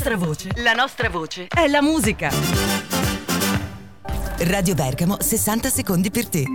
La nostra voce è la musica. Radio Bergamo, 60 secondi per te.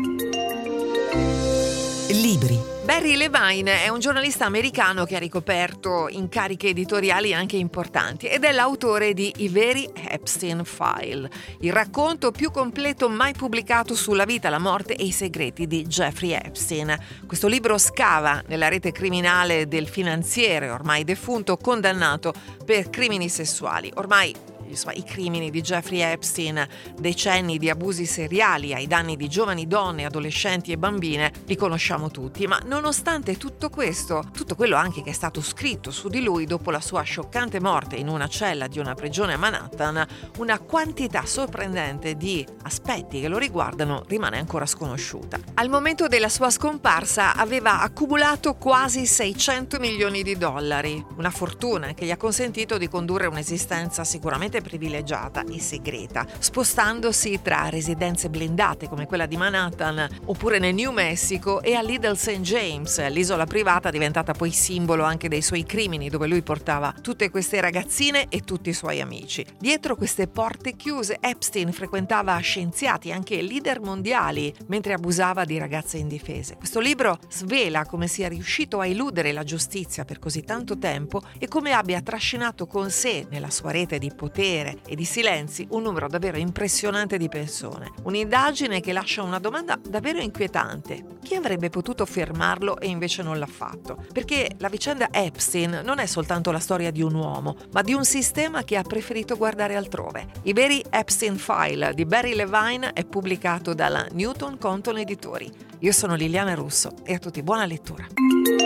Libri. Barry Levine è un giornalista americano che ha ricoperto incarichi editoriali anche importanti ed è l'autore di I veri Epstein File, il racconto più completo mai pubblicato sulla vita, la morte e i segreti di Jeffrey Epstein. Questo libro scava nella rete criminale del finanziere ormai defunto, condannato per crimini sessuali. Ormai i crimini di Jeffrey Epstein, decenni di abusi seriali ai danni di giovani donne, adolescenti e bambine, li conosciamo tutti, ma nonostante tutto questo, tutto quello anche che è stato scritto su di lui dopo la sua scioccante morte in una cella di una prigione a Manhattan, una quantità sorprendente di aspetti che lo riguardano rimane ancora sconosciuta. Al momento della sua scomparsa aveva accumulato quasi 600 milioni di dollari, una fortuna che gli ha consentito di condurre un'esistenza sicuramente privilegiata e segreta, spostandosi tra residenze blindate come quella di Manhattan oppure nel New Mexico e a Little St. James, l'isola privata diventata poi simbolo anche dei suoi crimini, dove lui portava tutte queste ragazzine e tutti i suoi amici. Dietro queste porte chiuse Epstein frequentava scienziati, anche leader mondiali, mentre abusava di ragazze indifese. Questo libro svela come sia riuscito a eludere la giustizia per così tanto tempo e come abbia trascinato con sé nella sua rete di potere e di silenzi un numero davvero impressionante di persone. Un'indagine che lascia una domanda davvero inquietante: chi avrebbe potuto fermarlo e invece non l'ha fatto? Perché la vicenda Epstein non è soltanto la storia di un uomo, ma di un sistema che ha preferito guardare altrove. I veri Epstein File di Barry Levine è pubblicato dalla Newton Compton Editori. Io sono Liliana Russo e a tutti buona lettura.